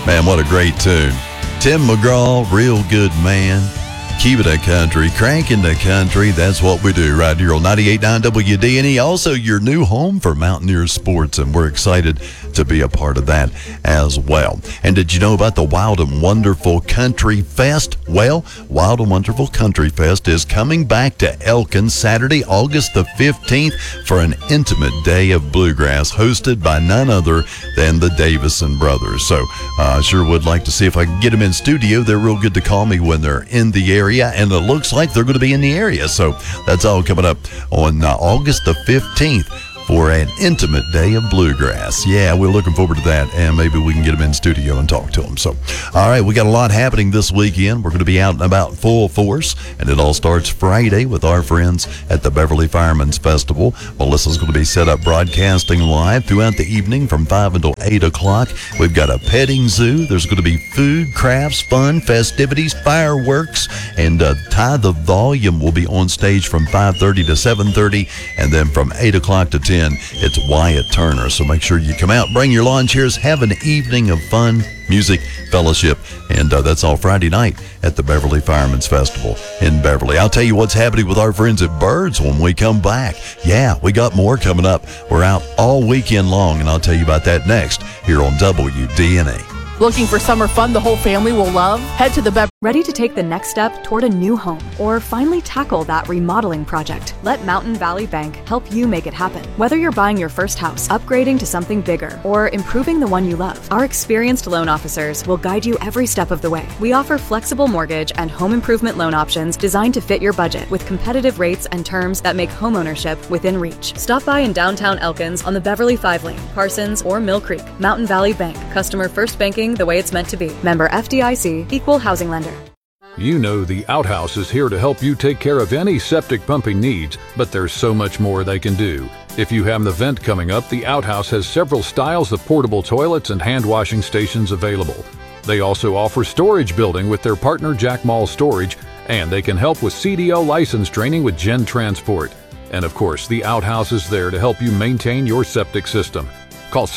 Man, what a great tune. Tim McGraw, real good man. Keeping the country, cranking the country. That's what we do right here on 98.9 WDNE. Also, your new home for Mountaineer sports, and we're excited to be a part of that as well. And did you know about the Wild and Wonderful Country Fest? Well, Wild and Wonderful Country Fest is coming back to Elkins Saturday, August the 15th for an intimate day of bluegrass hosted by none other than the Davison Brothers. So I sure would like to see if I can get them in studio. They're real good to call me when they're in the area, and it looks like they're going to be in the area. So that's all coming up on August the 15th for an intimate day of bluegrass. Yeah, we're looking forward to that, and maybe we can get them in studio and talk to them. So, all right, we got a lot happening this weekend. We're going to be out and about full force, and it all starts Friday with our friends at the Beverly Firemen's Festival. Melissa's going to be set up broadcasting live throughout the evening from 5 until 8 o'clock. We've got a petting zoo. There's going to be food, crafts, fun, festivities, fireworks, and Ty the Volume will be on stage from 5:30 to 7:30, and then from 8 o'clock to 10, it's Wyatt Turner. So make sure you come out, bring your lawn chairs, have an evening of fun, music, fellowship, and that's all Friday night at the Beverly Firemen's Festival in Beverly. I'll tell you what's happening with our friends at Birds when we come back. Yeah, we got more coming up. We're out all weekend long, and I'll tell you about that next here on WDNA. Looking for summer fun the whole family will love? Head to the Ready to take the next step toward a new home or finally tackle that remodeling project? Let Mountain Valley Bank help you make it happen. Whether you're buying your first house, upgrading to something bigger, or improving the one you love, our experienced loan officers will guide you every step of the way. We offer flexible mortgage and home improvement loan options designed to fit your budget with competitive rates and terms that make homeownership within reach. Stop by in downtown Elkins on the Beverly 5-lane, Parsons, or Mill Creek. Mountain Valley Bank. Customer first banking the way it's meant to be. Member FDIC, Equal Housing Lender. You know the Outhouse is here to help you take care of any septic pumping needs, but there's so much more they can do. If you have an event coming up, the Outhouse has several styles of portable toilets and hand washing stations available. They also offer storage building with their partner Jack Mall Storage, and they can help with CDL license training with Gen Transport. And of course, the Outhouse is there to help you maintain your septic system. Call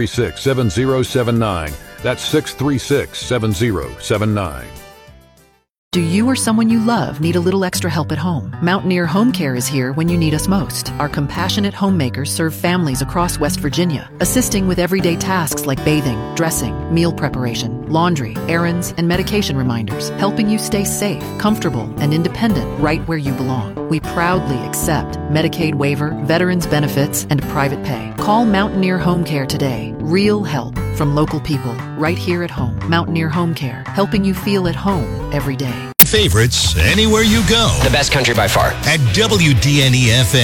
636-7079. That's 636-7079. Do you or someone you love need a little extra help at home? Mountaineer Home Care is here when you need us most. Our compassionate homemakers serve families across West Virginia, assisting with everyday tasks like bathing, dressing, meal preparation, laundry, errands, and medication reminders, helping you stay safe, comfortable, and independent right where you belong. We proudly accept Medicaid waiver, veterans benefits, and private pay. Call Mountaineer Home Care today. Real help from local people right here at home. Mountaineer Home Care, helping you feel at home every day. Favorites anywhere you go. The best country by far. At WDNE FM.